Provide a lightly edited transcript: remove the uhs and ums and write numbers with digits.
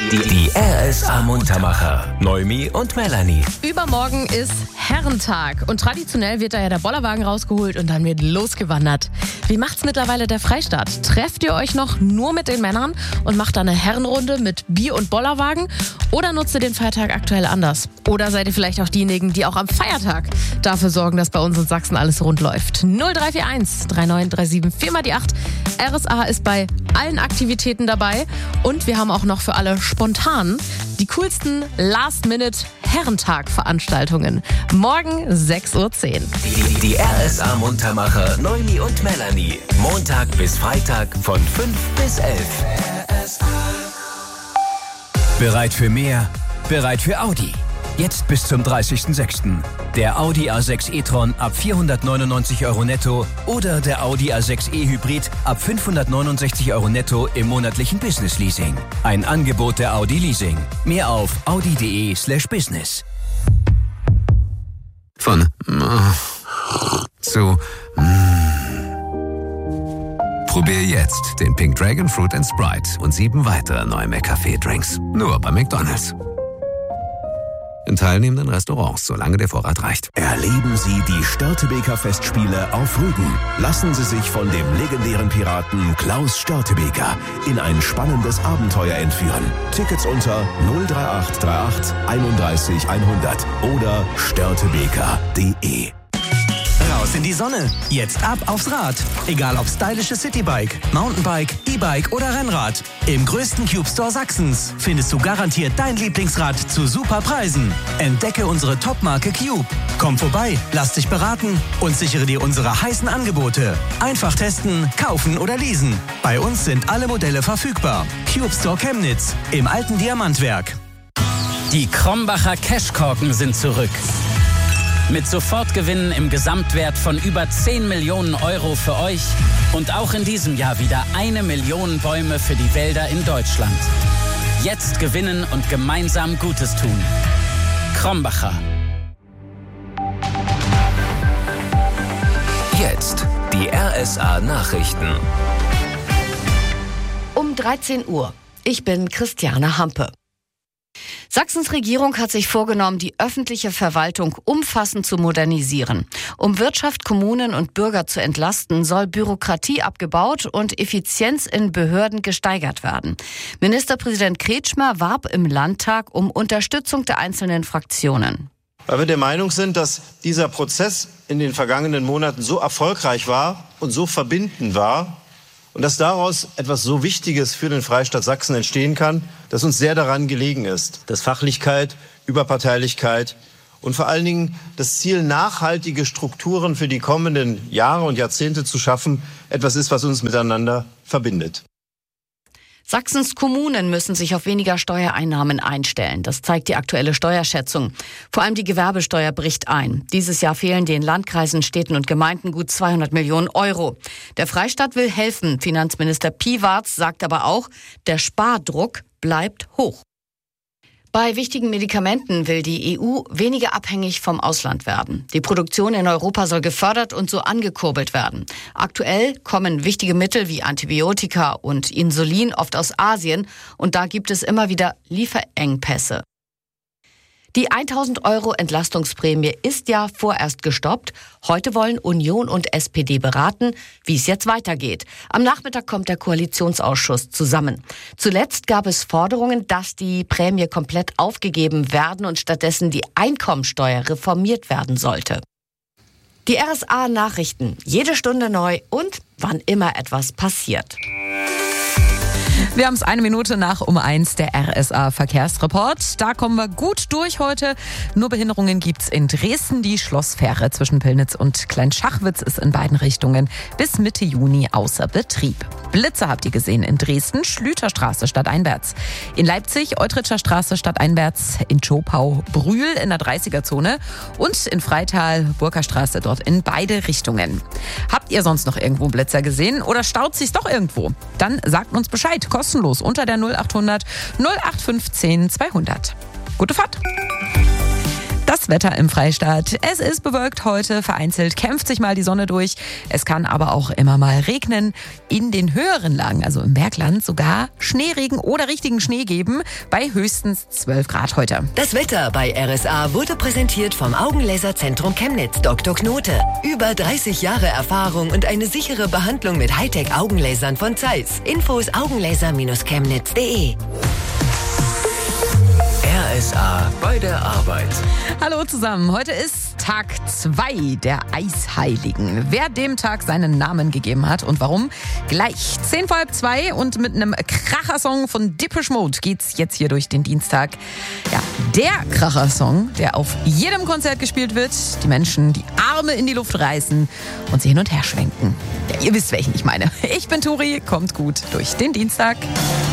Die RSA Muntermacher. Noemi und Melanie. Übermorgen ist Herrentag und traditionell wird da ja der Bollerwagen rausgeholt und dann wird losgewandert. Wie macht's mittlerweile der Freistaat? Trefft ihr euch noch nur mit den Männern und macht da eine Herrenrunde mit Bier und Bollerwagen? Oder nutzt ihr den Feiertag aktuell anders? Oder seid ihr vielleicht auch diejenigen, die auch am Feiertag dafür sorgen, dass bei uns in Sachsen alles rund läuft? 0341 3937 4x8. RSA ist bei allen Aktivitäten dabei und wir haben auch noch für alle spontan die coolsten Last-Minute-Herrentag-Veranstaltungen. Morgen 6:10 Uhr. Die RSA Muntermacher Noemi und Melanie. Montag bis Freitag von 5 bis 11. Bereit für mehr? Bereit für Audi? Jetzt bis zum 30.06. Der Audi A6 e-tron ab 499 € netto oder der Audi A6 e-Hybrid ab 569 € netto im monatlichen Business-Leasing. Ein Angebot der Audi Leasing. Mehr auf audi.de/business. Von zu Probier jetzt den Pink Dragon Fruit & Sprite und 7 weitere neue McCafé-Drinks. Nur bei McDonald's. In teilnehmenden Restaurants, solange der Vorrat reicht. Erleben Sie die Störtebeker Festspiele auf Rügen. Lassen Sie sich von dem legendären Piraten Klaus Störtebeker in ein spannendes Abenteuer entführen. Tickets unter 03838 31 100 oder störtebeker.de. Raus in die Sonne. Jetzt ab aufs Rad. Egal ob stylische Citybike, Mountainbike, E-Bike oder Rennrad. Im größten Cube Store Sachsens findest du garantiert dein Lieblingsrad zu super Preisen. Entdecke unsere Top-Marke Cube. Komm vorbei, lass dich beraten und sichere dir unsere heißen Angebote. Einfach testen, kaufen oder leasen. Bei uns sind alle Modelle verfügbar. Cube Store Chemnitz im alten Diamantwerk. Die Krombacher Cashkorken sind zurück. Mit Sofortgewinnen im Gesamtwert von über 10 Millionen € für euch und auch in diesem Jahr wieder 1 Million Bäume für die Wälder in Deutschland. Jetzt gewinnen und gemeinsam Gutes tun. Krombacher. Jetzt die RSA Nachrichten. Um 13 Uhr. Ich bin Christiane Hampe. Sachsens Regierung hat sich vorgenommen, die öffentliche Verwaltung umfassend zu modernisieren. Um Wirtschaft, Kommunen und Bürger zu entlasten, soll Bürokratie abgebaut und Effizienz in Behörden gesteigert werden. Ministerpräsident Kretschmer warb im Landtag um Unterstützung der einzelnen Fraktionen. Weil wir der Meinung sind, dass dieser Prozess in den vergangenen Monaten so erfolgreich war und so verbindend war, und dass daraus etwas so Wichtiges für den Freistaat Sachsen entstehen kann, dass uns sehr daran gelegen ist, dass Fachlichkeit, Überparteilichkeit und vor allen Dingen das Ziel, nachhaltige Strukturen für die kommenden Jahre und Jahrzehnte zu schaffen, etwas ist, was uns miteinander verbindet. Sachsens Kommunen müssen sich auf weniger Steuereinnahmen einstellen. Das zeigt die aktuelle Steuerschätzung. Vor allem die Gewerbesteuer bricht ein. Dieses Jahr fehlen den Landkreisen, Städten und Gemeinden gut 200 Millionen €. Der Freistaat will helfen. Finanzminister Piwarz sagt aber auch, der Spardruck bleibt hoch. Bei wichtigen Medikamenten will die EU weniger abhängig vom Ausland werden. Die Produktion in Europa soll gefördert und so angekurbelt werden. Aktuell kommen wichtige Mittel wie Antibiotika und Insulin oft aus Asien und da gibt es immer wieder Lieferengpässe. Die 1.000 € Entlastungsprämie ist ja vorerst gestoppt. Heute wollen Union und SPD beraten, wie es jetzt weitergeht. Am Nachmittag kommt der Koalitionsausschuss zusammen. Zuletzt gab es Forderungen, dass die Prämie komplett aufgegeben werden und stattdessen die Einkommensteuer reformiert werden sollte. Die RSA-Nachrichten, jede Stunde neu und wann immer etwas passiert. Wir haben es 1 Minute nach 1, der RSA-Verkehrsreport. Da kommen wir gut durch heute. Nur Behinderungen gibt's in Dresden. Die Schlossfähre zwischen Pillnitz und Kleinschachwitz ist in beiden Richtungen bis Mitte Juni außer Betrieb. Blitze habt ihr gesehen in Dresden, Schlüterstraße stadteinwärts. In Leipzig, Eutritscher Straße stadteinwärts, in Zschopau, Brühl in der 30er-Zone und in Freital, Burgerstraße dort in beide Richtungen. Habt ihr sonst noch irgendwo Blitzer gesehen oder staut sich's doch irgendwo? Dann sagt uns Bescheid, kostenlos unter der 0800 0815 200. Gute Fahrt! Das Wetter im Freistaat. Es ist bewölkt heute, vereinzelt kämpft sich mal die Sonne durch. Es kann aber auch immer mal regnen. In den höheren Lagen, also im Bergland, sogar Schneeregen oder richtigen Schnee geben, bei höchstens 12 Grad heute. Das Wetter bei RSA wurde präsentiert vom Augenlaserzentrum Chemnitz Dr. Knote. Über 30 Jahre Erfahrung und eine sichere Behandlung mit Hightech-Augenlasern von Zeiss. Infos augenlaser-chemnitz.de. RSA bei der Arbeit. Hallo zusammen, heute ist Tag 2 der Eisheiligen. Wer dem Tag seinen Namen gegeben hat und warum, gleich 1:10 und mit einem Krachersong von Depeche Mode geht's jetzt hier durch den Dienstag. Ja, der Krachersong, der auf jedem Konzert gespielt wird, die Menschen die Arme in die Luft reißen und sie hin und her schwenken. Ja, ihr wisst, welchen ich meine. Ich bin Turi, kommt gut durch den Dienstag.